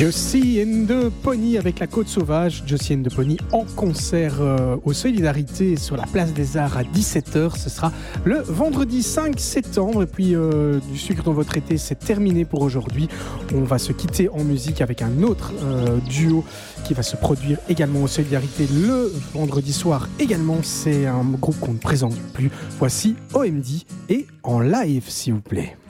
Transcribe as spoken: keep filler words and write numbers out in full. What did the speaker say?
Josie and the Pony avec la Côte Sauvage. Josie and the Pony en concert euh, aux Solidarités sur la place des Arts à dix-sept heures. Ce sera le vendredi cinq septembre. Et puis euh, du sucre dans votre été, c'est terminé pour aujourd'hui. On va se quitter en musique avec un autre euh, duo qui va se produire également aux Solidarités le vendredi soir également. C'est un groupe qu'on ne présente plus. Voici O M D et en live s'il vous plaît.